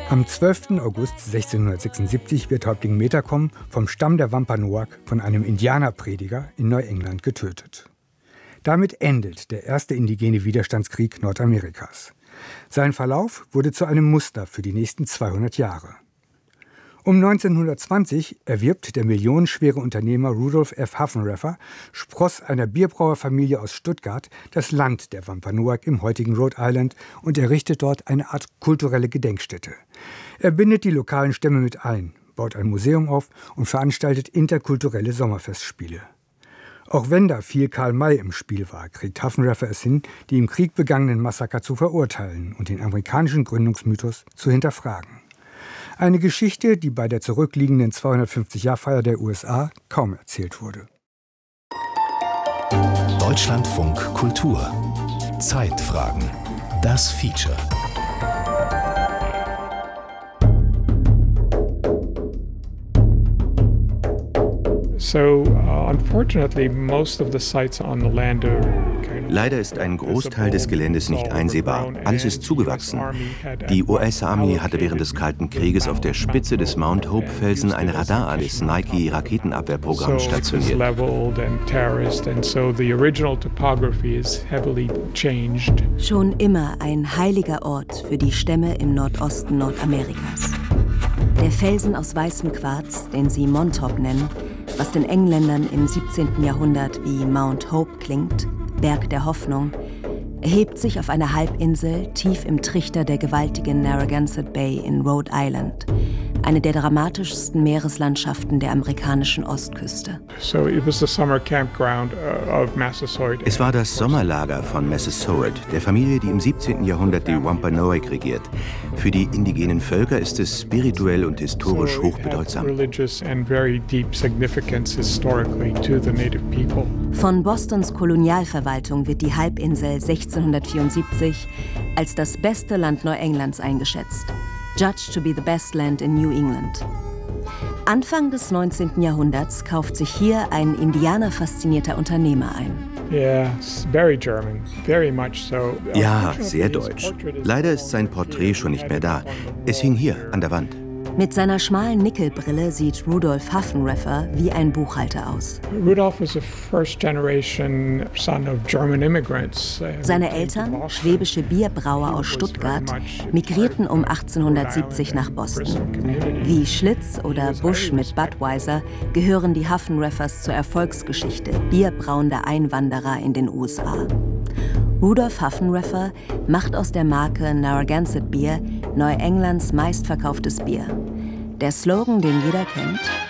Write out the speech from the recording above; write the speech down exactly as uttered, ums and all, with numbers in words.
Am zwölften August sechzehnhundertsechsundsiebzig wird Häuptling Metacom vom Stamm der Wampanoag von einem Indianerprediger in Neuengland getötet. Damit endet der erste indigene Widerstandskrieg Nordamerikas. Sein Verlauf wurde zu einem Muster für die nächsten zweihundert Jahre. Um neunzehnhundertzwanzig erwirbt der millionenschwere Unternehmer Rudolph F. Haffenreffer, Spross einer Bierbrauerfamilie aus Stuttgart, das Land der Wampanoag im heutigen Rhode Island und errichtet dort eine Art kulturelle Gedenkstätte. Er bindet die lokalen Stämme mit ein, baut ein Museum auf und veranstaltet interkulturelle Sommerfestspiele. Auch wenn da viel Karl May im Spiel war, kriegt Haffenreffer es hin, die im Krieg begangenen Massaker zu verurteilen und den amerikanischen Gründungsmythos zu hinterfragen. Eine Geschichte, die bei der zurückliegenden zweihundertfünfzig-Jahr-Feier der U S A kaum erzählt wurde. Deutschlandfunk Kultur. Zeitfragen. Das Feature. So, uh, unfortunately, most of the sites on the land are kind of Leider ist ein Großteil des Geländes nicht einsehbar. Alles ist zugewachsen. Die U S-Army hatte während des Kalten Krieges auf der Spitze des Mount Hope-Felsen ein Radar des Nike-Raketenabwehrprogramms stationiert. Schon immer ein heiliger Ort für die Stämme im Nordosten Nordamerikas. Der Felsen aus weißem Quarz, den sie Montop nennen, was den Engländern im siebzehnten Jahrhundert wie Mount Hope klingt, Berg der Hoffnung, erhebt sich auf einer Halbinsel tief im Trichter der gewaltigen Narragansett Bay in Rhode Island, eine der dramatischsten Meereslandschaften der amerikanischen Ostküste. Es war das Sommerlager von Massasoit, der Familie, die im siebzehnten Jahrhundert die Wampanoag regiert. Für die indigenen Völker ist es spirituell und historisch hochbedeutsam. Von Bostons Kolonialverwaltung wird die Halbinsel sechzehnhundertvierundsiebzig als das beste Land Neuenglands eingeschätzt. Judged to be the best land in New England. Anfang des neunzehnten Jahrhunderts kauft sich hier ein indianerfaszinierter Unternehmer ein. Ja, sehr deutsch. Leider ist sein Porträt schon nicht mehr da. Es hing hier an der Wand. Mit seiner schmalen Nickelbrille sieht Rudolph Haffenreffer wie ein Buchhalter aus. Seine Eltern, schwäbische Bierbrauer aus Stuttgart, migrierten um achtzehnhundertsiebzig nach Boston. Wie Schlitz oder Busch mit Budweiser gehören die Haffenreffers zur Erfolgsgeschichte bierbrauender Einwanderer in den U S A. Rudolph Haffenreffer macht aus der Marke Narragansett Beer Neuenglands meistverkauftes Bier. Der Slogan, den jeder kennt: